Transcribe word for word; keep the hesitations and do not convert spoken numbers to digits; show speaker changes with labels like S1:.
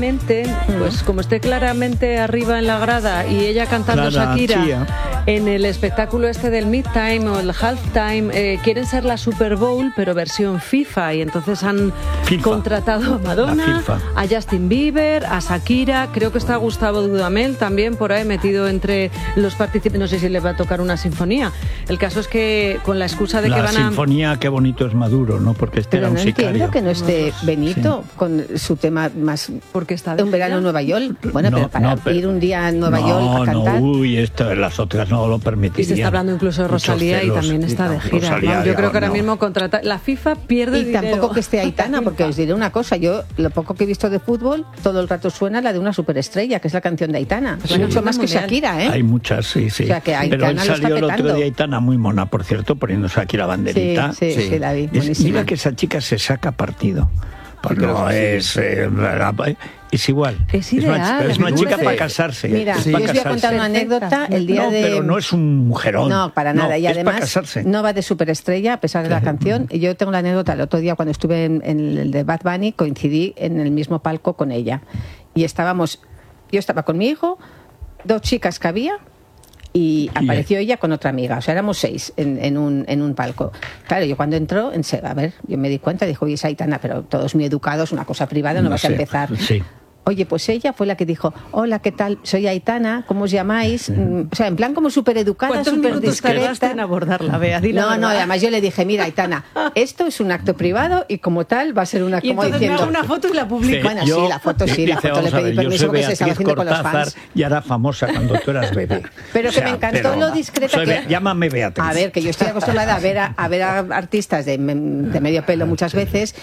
S1: probablemente, pues como esté claramente arriba en la grada y ella cantando
S2: Clara
S1: Shakira
S2: Chía.
S1: en el espectáculo este del Midtime o el Halftime, eh, quieren ser la Super Bowl, pero versión FIFA, y entonces han
S2: FIFA.
S1: contratado a Madonna,
S2: FIFA.
S1: a Justin Bieber, a Shakira, creo que está Gustavo Dudamel también por ahí metido entre los participantes, no sé si le va a tocar una sinfonía. El caso es que con la excusa de
S2: la
S1: que van a...
S2: sinfonía, qué bonito es Maduro, ¿no? Porque este
S3: Pero
S2: era un
S3: no
S2: sicario.
S3: entiendo que no esté
S2: Sí.
S3: Benito con su tema más...
S1: Porque está de
S3: un verano
S1: gira.
S3: en Nueva York. Bueno,
S2: No,
S3: pero para
S2: no, pero-
S3: ir un día a Nueva
S2: no,
S3: York a cantar...
S2: No, uy, esto, las otras no lo permitirían.
S1: Y se está hablando incluso de
S2: Muchos
S1: Rosalía y
S2: celos.
S1: también está de gira.
S2: Rosalía,
S1: Vamos, yo creo que ahora
S2: no.
S1: mismo contrata... La FIFA pierde
S3: Y
S1: dinero.
S3: tampoco que esté Aitana, porque os diré una cosa, yo lo poco que he visto de fútbol, todo el rato suena la de una superestrella, que es la canción de Aitana. Es
S1: Sí.
S3: mucho más que
S1: Mundial.
S3: Shakira, ¿eh?
S2: Hay muchas, sí, sí.
S3: O sea, que
S2: Pero
S3: Aitana
S2: él
S3: lo está
S2: salió el otro
S3: petando.
S2: día, Aitana, muy mona, por cierto, poniéndose aquí la banderita.
S3: Sí, sí, sí, la vi,
S2: Es-
S3: buenísima.
S2: mira que esa chica se saca partido. Pues
S4: creo
S2: no
S4: que
S2: es... eh, es igual.
S1: Es
S2: una,
S1: ideal,
S2: es una
S1: es
S2: chica
S1: muy
S2: para
S1: perfecto.
S2: casarse.
S3: Mira,
S2: es
S3: yo
S2: para
S3: os voy a contar
S2: casarse.
S3: una anécdota el día
S2: no,
S3: de...
S2: pero no es un mujerón.
S3: No, para nada.
S2: No,
S3: y
S2: es para
S3: además
S2: casarse.
S3: no va de superestrella, a pesar de la canción. Y yo tengo la anécdota, el otro día cuando estuve en, en el de Bad Bunny, coincidí en el mismo palco con ella. Y estábamos, yo estaba con mi hijo, dos chicas que había, y apareció ella con otra amiga. O sea, éramos seis en, en, un, en un palco. Claro, yo cuando entró, en, a ver, yo me di cuenta, dijo, oye, es Aitana, pero todos muy educados, una cosa privada, no,
S2: No
S3: vas
S2: sé,
S3: a empezar.
S2: sí.
S3: Oye, pues ella fue la que dijo, hola, ¿qué tal? Soy Aitana, ¿cómo os llamáis? Mm, O sea, en plan como súper educada,
S1: ¿Cuántos
S3: súper
S1: minutos tardaste
S3: discreta.
S1: en abordarla, Bea? Di la
S3: No, no,
S1: verdad.
S3: además yo le dije, mira, Aitana, esto es un acto privado y como tal va a ser una...
S1: Y
S3: como
S1: entonces me
S3: diciendo,
S1: hago una foto y la publico.
S3: Bueno, sí, la foto sí, la
S2: dice,
S3: foto le
S2: vamos a
S3: pedí
S2: ver, yo
S3: permiso
S2: soy
S3: porque se estaba
S2: Beatriz
S3: haciendo con los
S2: Cortázar
S3: fans.
S2: y era famosa cuando tú eras bebé.
S3: Pero que me encantó lo discreta
S2: soy
S3: que-
S2: Be- Llámame Beatriz.
S3: A ver, que yo estoy acostumbrada a ver a, a ver a artistas de, de medio pelo muchas veces